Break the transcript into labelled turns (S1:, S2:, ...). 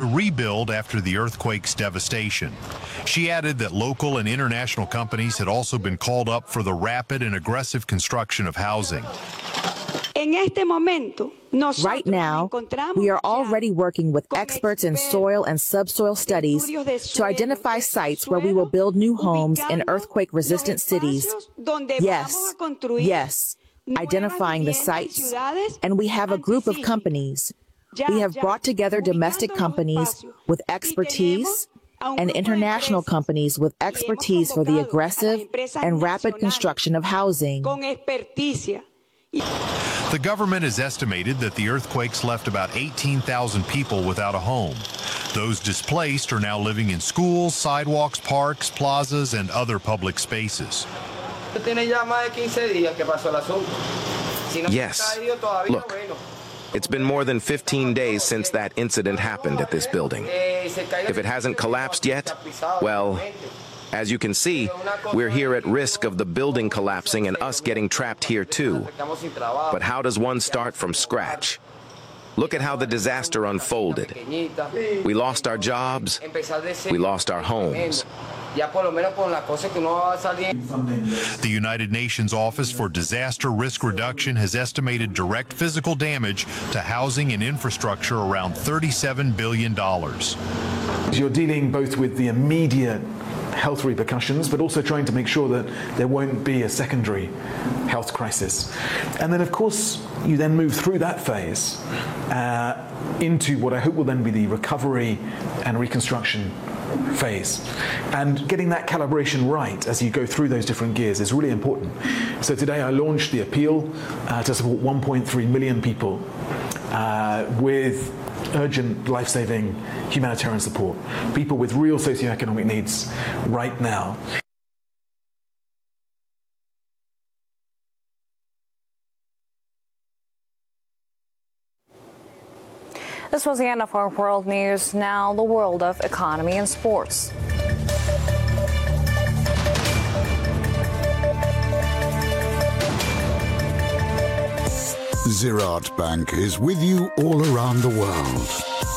S1: rebuild after the earthquake's devastation. She added that local and international companies had also been called up for the rapid and aggressive construction of housing.
S2: Right now, we are already working with experts in soil and subsoil studies to identify sites where we will build new homes in earthquake-resistant cities. Yes, identifying the sites, and we have a group of companies. We have brought together domestic companies with expertise and international companies with expertise for the aggressive and rapid construction of housing.
S1: The government has estimated that the earthquakes left about 18,000 people without a home. Those displaced are now living in schools, sidewalks, parks, plazas, and other public spaces.
S3: Yes. Look, it's been more than 15 days since that incident happened at this building. If it hasn't collapsed yet, well, as you can see, we're here at risk of the building collapsing and us getting trapped here too. But how does one start from scratch? Look at how the disaster unfolded. We lost our jobs, we lost our homes.
S1: The United Nations Office for Disaster Risk Reduction has estimated direct physical damage to housing and infrastructure around $37 billion.
S4: You're dealing both with the immediate health repercussions, but also trying to make sure that there won't be a secondary health crisis. And then, of course, you then move through that phase into what I hope will then be the recovery and reconstruction phase. And getting that calibration right as you go through those different gears is really important. So today I launched the appeal to support 1.3 million people with urgent life-saving humanitarian support, people with real socioeconomic needs right now.
S5: This was the end of our world news. Now the world of economy and sports.
S6: Ziraat Bank is with you all around the world.